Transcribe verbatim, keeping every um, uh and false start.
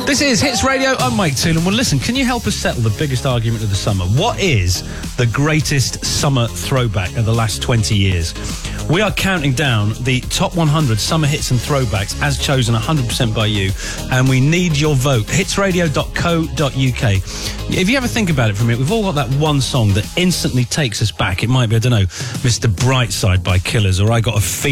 This is Hits Radio. I'm Mike Toolan. Well, listen, can you help us settle the biggest argument of the summer? What is the greatest summer throwback of the last twenty years? We are counting down the top one hundred summer hits and throwbacks as chosen one hundred percent by you, and we need your vote. hits radio dot co dot uk. If you ever think about it for a minute, we've all got that one song that instantly takes us back. It might be, I don't know, Mister Brightside by Killers, or I Got a Feeling